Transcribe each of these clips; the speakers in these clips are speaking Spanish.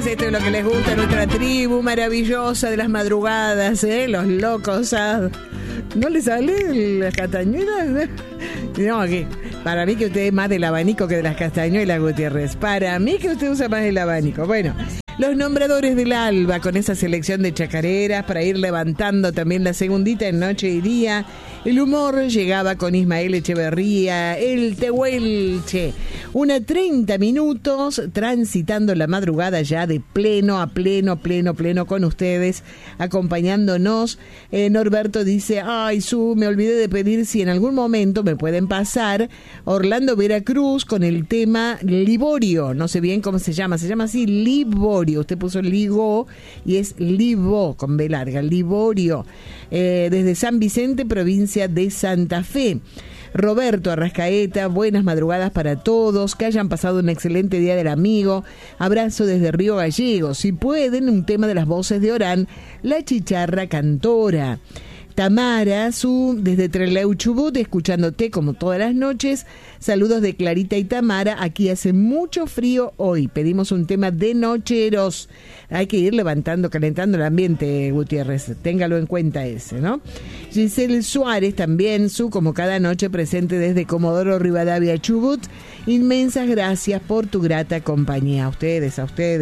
Esto es lo que les gusta a nuestra tribu maravillosa de las madrugadas, los locos. ¿No les sale las castañuelas? No, aquí. Para mí que usted es más del abanico que de las castañuelas, Gutiérrez. Para mí que usted usa más el abanico. Bueno, los nombradores del alba con esa selección de chacareras para ir levantando también la segundita en noche y día. El humor llegaba con Ismael Echeverría, el Tehuelche. 1:30 minutos, transitando la madrugada ya de pleno a pleno con ustedes, acompañándonos. Norberto dice, ay, me olvidé de pedir si en algún momento me pueden pasar Orlando Veracruz con el tema Liborio. No sé bien cómo se llama así, Liborio. Usted puso Ligo y es Libo, con B larga, Liborio. Desde San Vicente, provincia de Santa Fe. Roberto Arrascaeta, buenas madrugadas para todos, que hayan pasado un excelente día del amigo. Abrazo desde Río Gallegos. Si pueden, un tema de las voces de Orán, La Chicharra Cantora. Tamara, desde Trelew, Chubut, escuchándote como todas las noches. Saludos de Clarita y Tamara. Aquí hace mucho frío hoy. Pedimos un tema de nocheros. Hay que ir calentando el ambiente, Gutiérrez. Téngalo en cuenta ese, ¿no? Giselle Suárez también, como cada noche presente desde Comodoro Rivadavia, Chubut. Inmensas gracias por tu grata compañía. A ustedes.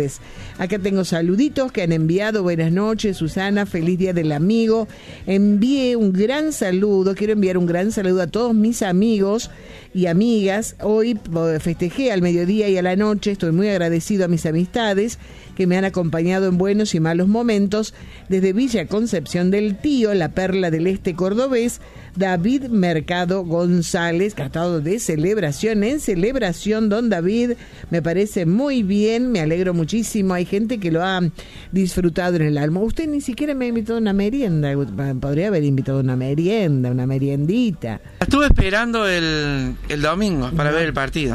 Acá tengo saluditos que han enviado. Buenas noches, Susana. Feliz día del amigo. Quiero enviar un gran saludo a todos mis amigos y amigas. Hoy festejé al mediodía y a la noche. Estoy muy agradecido a mis amistades que me han acompañado en buenos y malos momentos. Desde Villa Concepción del Tío, la perla del este cordobés, David Mercado González, que ha estado de celebración en celebración, don David. Me parece muy bien, me alegro muchísimo. Hay gente que lo ha disfrutado en el alma. Usted ni siquiera me ha invitado a una merienda. Podría haber invitado a una meriendita. Estuve esperando el domingo para ver el partido.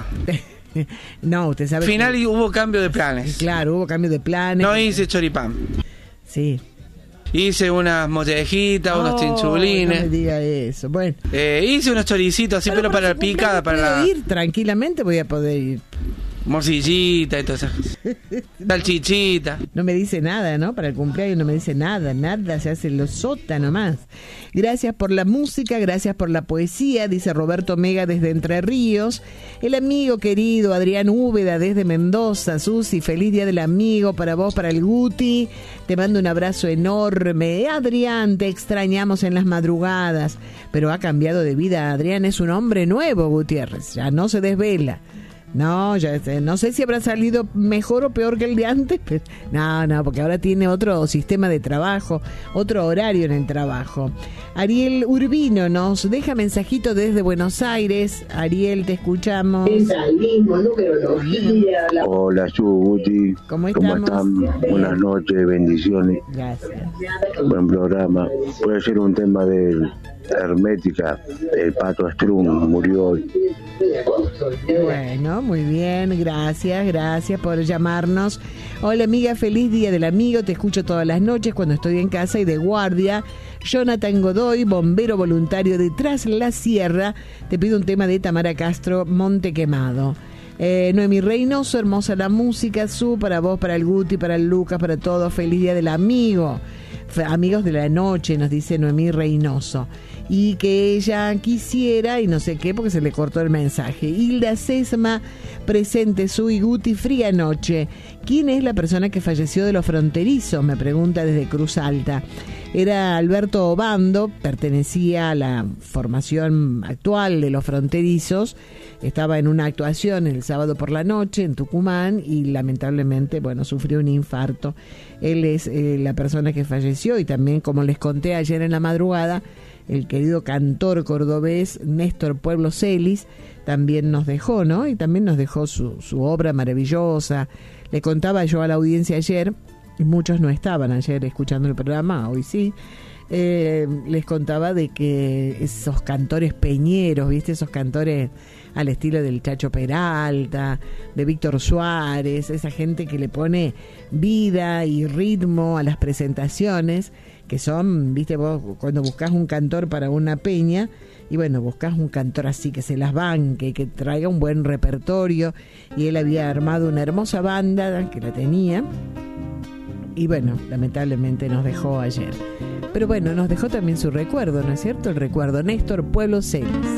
No, usted sabe. Al final hubo cambio de planes. Claro, hubo cambio de planes. No hice choripán. Sí. Hice unas mollejitas, unos chinchulines. No me diga eso. Bueno. Hice unos choricitos así, pero para la picada, para la... ir tranquilamente, voy a poder ir. Morcillita y todas esas cosas. Salchichita. No me dice nada, ¿no? Para el cumpleaños no me dice nada, se hace lo sota nomás. Gracias por la música, gracias por la poesía, dice Roberto Mega desde Entre Ríos. El amigo querido Adrián Úbeda desde Mendoza. Susi, feliz día del amigo para vos, para el Guti. Te mando un abrazo enorme. Adrián, te extrañamos en las madrugadas, pero ha cambiado de vida. Adrián es un hombre nuevo, Gutiérrez, ya no se desvela. No, no sé si habrá salido mejor o peor que el de antes, pero no, porque ahora tiene otro sistema de trabajo, otro horario en el trabajo. Ariel Urbino nos deja mensajito desde Buenos Aires. Ariel, te escuchamos. Hola, Guti. ¿Cómo están? Buenas noches, bendiciones. Gracias. Buen programa. Puede ser un tema de Hermética, el Pato Strun murió hoy. Bueno, muy bien, gracias por llamarnos. Hola amiga, feliz día del amigo, te escucho todas las noches cuando estoy en casa y de guardia. Jonathan Godoy, bombero voluntario de Tras la Sierra, te pido un tema de Tamara Castro, Monte Quemado. Noemí Reynoso, hermosa la música, para vos, para el Guti, para el Lucas, para todos, feliz día del amigo. Amigos de la noche, nos dice Noemí Reynoso. Y que ella quisiera, y no sé qué, porque se le cortó el mensaje. Hilda Sesma, presente, y Guti, fría noche. ¿Quién es la persona que falleció de los fronterizos? Me pregunta desde Cruz Alta. Era Alberto Obando, pertenecía a la formación actual de los fronterizos. Estaba en una actuación el sábado por la noche en Tucumán y lamentablemente, sufrió un infarto. Él es la persona que falleció y también, como les conté ayer en la madrugada, el querido cantor cordobés Néstor Pueblo Celis también nos dejó, ¿no? Y también nos dejó su obra maravillosa. Le contaba yo a la audiencia ayer y muchos no estaban ayer escuchando el programa, hoy sí, les contaba de que esos cantores peñeros, ¿viste? Esos cantores al estilo del Chacho Peralta, de Víctor Suárez, esa gente que le pone vida y ritmo a las presentaciones, que son, ¿viste? Vos cuando buscás un cantor para una peña, y bueno, buscás un cantor así que se las banque, que traiga un buen repertorio, y él había armado una hermosa banda que la tenía, y bueno, lamentablemente nos dejó ayer. Pero bueno, nos dejó también su recuerdo, ¿no es cierto? El recuerdo, Néstor Pueblo Celis.